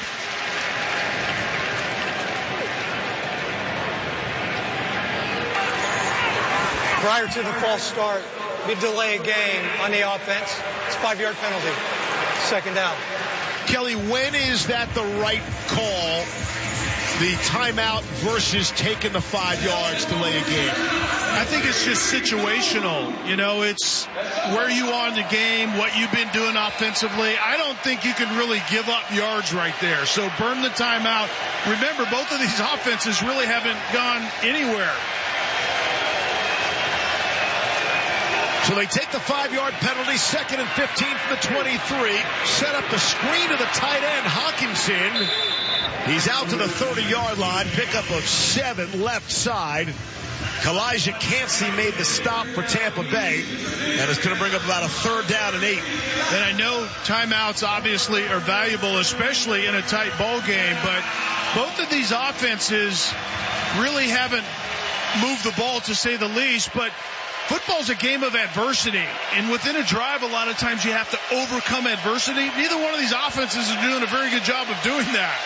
Prior to the false start, we delay a game on the offense. It's a five-yard penalty. Second down. Kelly, when is that the right call the timeout versus taking the five yards to delay a game? I think it's just situational. You know, it's where you are in the game, what you've been doing offensively. I don't think you can really give up yards right there. So burn the timeout. Remember, both of these offenses really haven't gone anywhere. So they take the five-yard penalty, second and fifteen from the twenty-three. Set up the screen to the tight end, Hawkinson. He's out to the thirty-yard line. Pickup of seven left side. Kalijah Cansey made the stop for Tampa Bay, and it's going to bring up about a third down and eight. And I know timeouts obviously are valuable, especially in a tight ball game, but both of these offenses really haven't moved the ball, to say the least. But football's a game of adversity, and within a drive, a lot of times you have to overcome adversity. Neither one of these offenses is doing a very good job of doing that.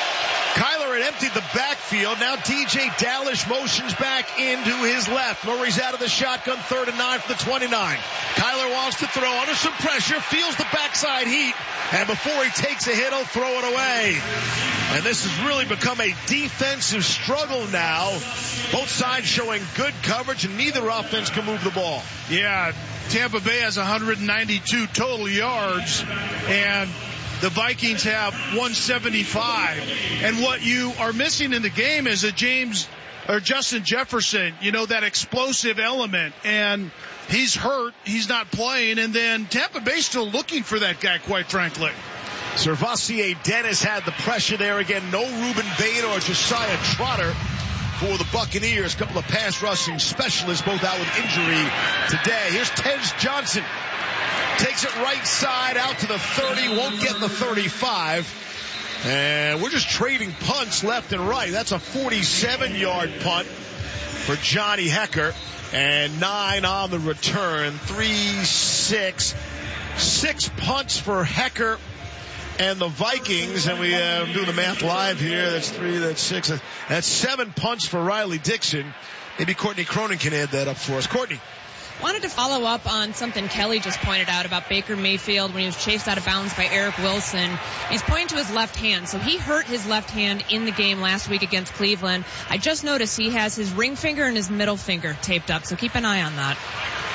Kyler had emptied the backfield. Now D J Dallas motions back into his left. Murray's out of the shotgun, third and nine from the twenty-nine. Kyler wants to throw under some pressure, feels the backside heat, and before he takes a hit, he'll throw it away. And this has really become a defensive struggle now. Both sides showing good coverage, and neither offense can move the ball. Yeah, Tampa Bay has one hundred ninety-two total yards, and the Vikings have one seventy-five. And what you are missing in the game is a James or Justin Jefferson, you know, that explosive element. And he's hurt. He's not playing. And then Tampa Bay's still looking for that guy, quite frankly. Servassier Dennis had the pressure there again. No Reuben Bain or Josiah Trotter for the Buccaneers. A couple of pass rushing specialists, both out with injury today. Here's Tej Johnson. Takes it right side out to the thirty. Won't get the thirty-five. And we're just trading punts left and right. That's a forty-seven-yard punt for Johnny Hekker. And nine on the return. Three, six. Six punts for Hekker and the Vikings. And we uh, do the math live here. That's three, that's six. That's seven punts for Riley Dixon. Maybe Courtney Cronin can add that up for us. Courtney. Wanted to follow up on something Kelly just pointed out about Baker Mayfield when he was chased out of bounds by Eric Wilson. He's pointing to his left hand, so he hurt his left hand in the game last week against Cleveland. I just noticed he has his ring finger and his middle finger taped up, so keep an eye on that.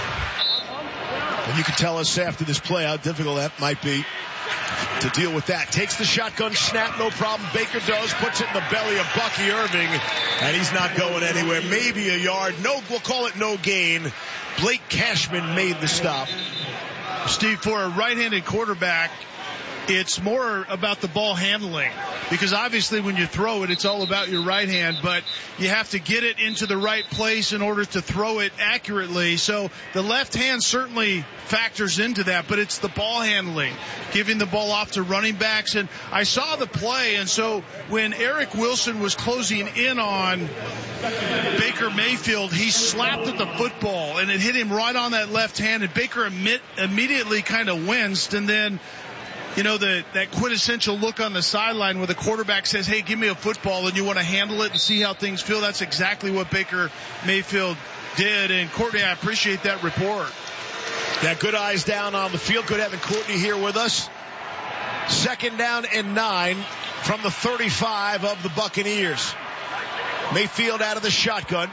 And you can tell us after this play how difficult that might be to deal with that. Takes the shotgun snap, no problem. Baker does, puts it in the belly of Bucky Irving, and he's not going anywhere. Maybe a yard. No, we'll call it no gain. Blake Cashman made the stop. Steve, for a right-handed quarterback, it's more about the ball handling, because obviously when you throw it, it's all about your right hand, but you have to get it into the right place in order to throw it accurately. So the left hand certainly factors into that, but it's the ball handling, giving the ball off to running backs. And I saw the play, and so when Eric Wilson was closing in on Baker Mayfield, he slapped at the football, and it hit him right on that left hand, and Baker imme- immediately kind of winced, and then you know, the, that quintessential look on the sideline where the quarterback says, hey, give me a football, and you want to handle it and see how things feel. That's exactly what Baker Mayfield did. And Courtney, I appreciate that report. Yeah, good eyes down on the field. Good having Courtney here with us. Second down and nine from the thirty-five of the Buccaneers. Mayfield out of the shotgun.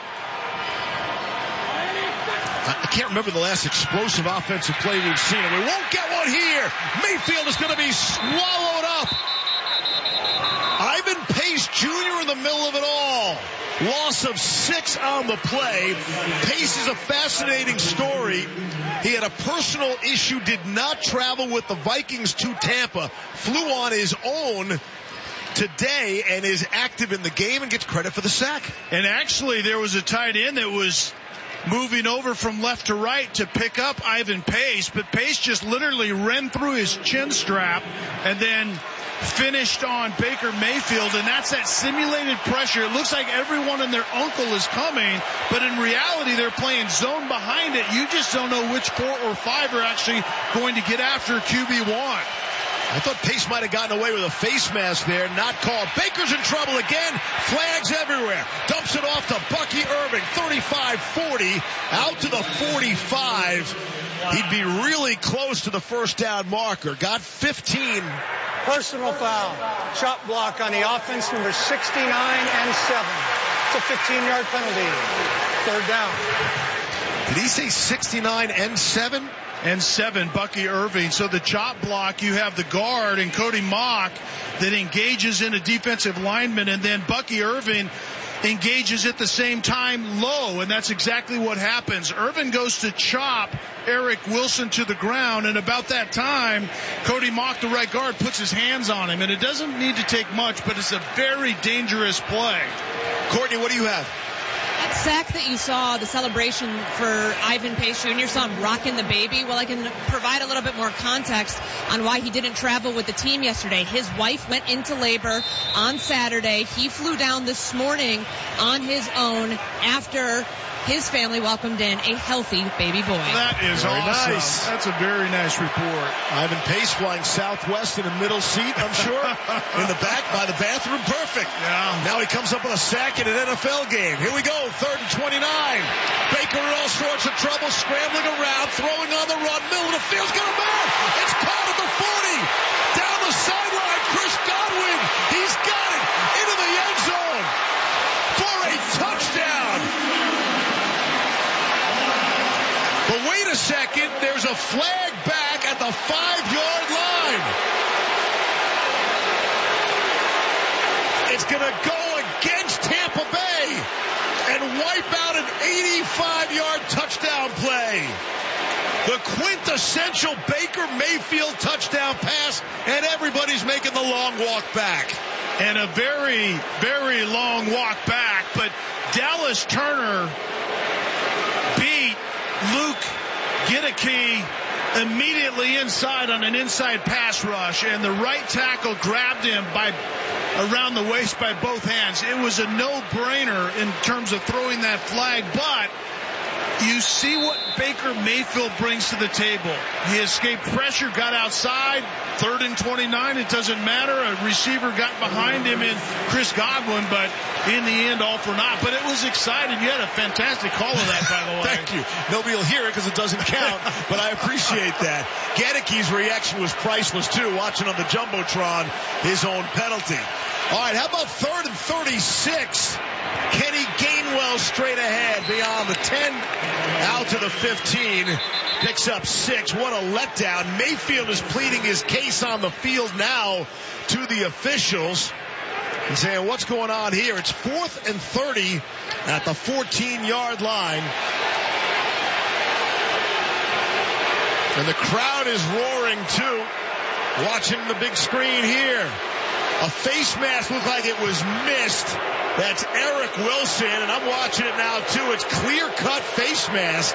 I can't remember the last explosive offensive play we've seen, and we won't get one here. Mayfield is going to be swallowed up. Ivan Pace Junior in the middle of it all. Loss of six on the play. Pace is a fascinating story. He had a personal issue, did not travel with the Vikings to Tampa, flew on his own today and is active in the game and gets credit for the sack. And actually, there was a tight end that was moving over from left to right to pick up Ivan Pace, but Pace just literally ran through his chin strap and then finished on Baker Mayfield, and that's that simulated pressure. It looks like everyone and their uncle is coming, but in reality they're playing zone behind it. You just don't know which four or five are actually going to get after Q B one. I thought Pace might have gotten away with a face mask there. Not called. Baker's in trouble again. Flags everywhere. Dumps it off to Bucky Irving. thirty-five forty. Out to the forty-five. He'd be really close to the first down marker. Got fifteen Personal foul. Chop block on the offense, number sixty-nine and seven. It's a fifteen-yard penalty. Third down. Did he say sixty-nine and seven? And seven, Bucky Irving. So the chop block, you have the guard and Cody Mock that engages in a defensive lineman, and then Bucky Irving engages at the same time low, and that's exactly what happens. Irvin goes to chop Eric Wilson to the ground, and about that time, Cody Mock, the right guard, puts his hands on him, and it doesn't need to take much, but it's a very dangerous play. Courtney, what do you have? That sack that you saw, the celebration for Ivan Pace Junior, saw him rocking the baby. Well, I can provide a little bit more context on why he didn't travel with the team yesterday. His wife went into labor on Saturday. He flew down this morning on his own after his family welcomed in a healthy baby boy. That is very awesome. Nice. That's a very nice report. Ivan Pace flying Southwest in a middle seat, I'm sure. In the back by the bathroom. Perfect. Yeah. Now he comes up with a sack in an N F L game. Here we go. Third and twenty-nine. Baker in all sorts of trouble, scrambling around, throwing on the run. Middle of the field's going to man. It's caught at the forty. Down the sideline. Chris Godwin. He's got it. Into the end zone for a touchdown. But wait a second, there's a flag back at the five-yard line. It's going to go against Tampa Bay and wipe out an eighty-five-yard touchdown play. The quintessential Baker Mayfield touchdown pass, and everybody's making the long walk back. And a very, very long walk back, but Dallas Turner beat Luke Gideke immediately inside on an inside pass rush, and the right tackle grabbed him by around the waist by both hands. It was a no-brainer in terms of throwing that flag, but you see what Baker Mayfield brings to the table. He escaped pressure, got outside, third and twenty-nine, it doesn't matter. A receiver got behind him in Chris Godwin, but in the end, all for naught. But it was exciting. You had a fantastic call of that, by the way. Thank you. Nobody will hear it because it doesn't count, but I appreciate that. Gedeke's reaction was priceless, too, watching on the Jumbotron his own penalty. All right, how about third and thirty-six? Kenny Gainwell straight ahead beyond the ten, out to the fifteen, picks up six. What a letdown. Mayfield is pleading his case on the field now to the officials and saying, what's going on here? It's fourth and thirty at the fourteen-yard line. And the crowd is roaring, too, watching the big screen here. A face mask looked like it was missed. That's Eric Wilson, and I'm watching it now, too. It's clear-cut face mask.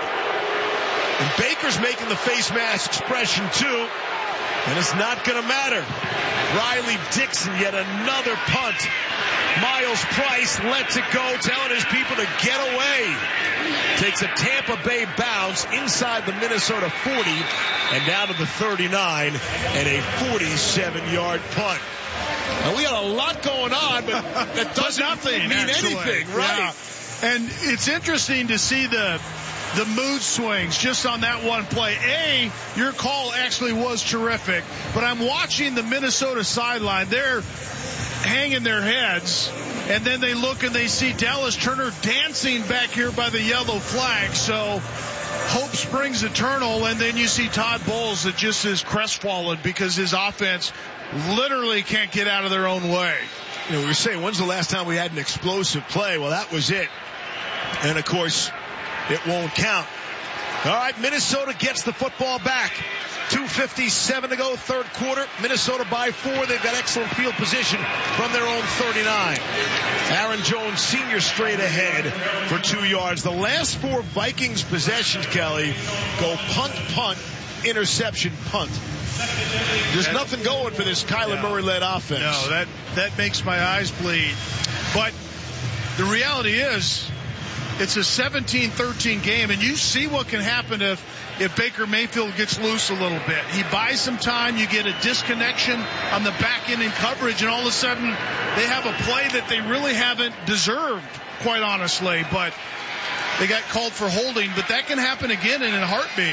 And Baker's making the face mask expression, too. And it's not going to matter. Riley Dixon, yet another punt. Miles Price lets it go, telling his people to get away. Takes a Tampa Bay bounce inside the Minnesota forty and down to the thirty-nine, and a forty-seven-yard punt. Now, we got a lot going on, but that doesn't nothing, mean actually. anything, right? Yeah. And it's interesting to see the the mood swings just on that one play. A, your call actually was terrific, but I'm watching the Minnesota sideline. They're hanging their heads, and then they look and they see Dallas Turner dancing back here by the yellow flag. So hope springs eternal, and then you see Todd Bowles that just is crestfallen because his offense literally can't get out of their own way. You know, we were saying, when's the last time we had an explosive play? Well, that was it. And, of course, it won't count. All right, Minnesota gets the football back. two fifty-seven to go, third quarter. Minnesota by four. They've got excellent field position from their own thirty-nine. Aaron Jones, senior, straight ahead for two yards. The last four Vikings possessions, Kelly, go punt, punt, interception, punt. There's nothing going for this Kyler Murray-led offense. No, that, that makes my eyes bleed. But the reality is, it's a seventeen thirteen game, and you see what can happen if, if Baker Mayfield gets loose a little bit. He buys some time, you get a disconnection on the back end in coverage, and all of a sudden they have a play that they really haven't deserved, quite honestly. But they got called for holding, but that can happen again in a heartbeat.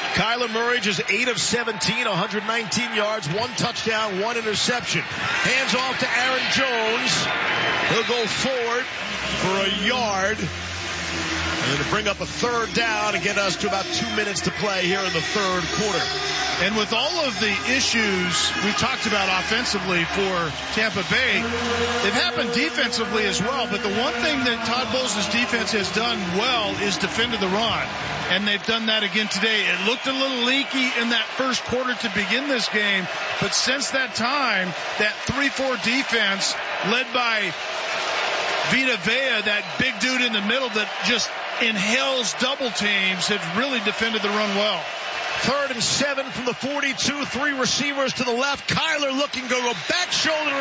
Kyler Murray just eight of seventeen, one hundred nineteen yards, one touchdown, one interception. Hands off to Aaron Jones. He'll go forward for a yard. And to bring up a third down and get us to about two minutes to play here in the third quarter. And with all of the issues we've talked about offensively for Tampa Bay, they've happened defensively as well. But the one thing that Todd Bowles' defense has done well is defended the run. And they've done that again today. It looked a little leaky in that first quarter to begin this game. But since that time, that three four defense led by Vita Vea, that big dude in the middle that just inhales double teams, have really defended the run well. Third and seven from the forty-two, three receivers to the left. Kyler looking to go back shoulder